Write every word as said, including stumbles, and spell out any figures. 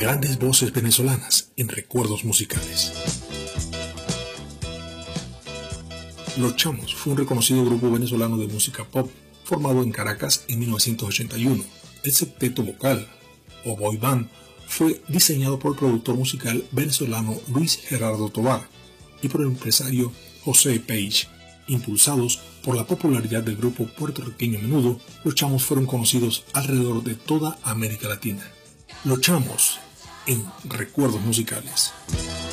Grandes voces venezolanas en recuerdos musicales. Los Chamos fue un reconocido grupo venezolano de música pop formado en Caracas en mil novecientos ochenta y uno. El septeto vocal, o boy band, fue diseñado por el productor musical venezolano Luis Gerardo Tovar y por el empresario José Page. Impulsados por la popularidad del grupo puertorriqueño Menudo, los Chamos fueron conocidos alrededor de toda América Latina. Los Chamos en recuerdos musicales.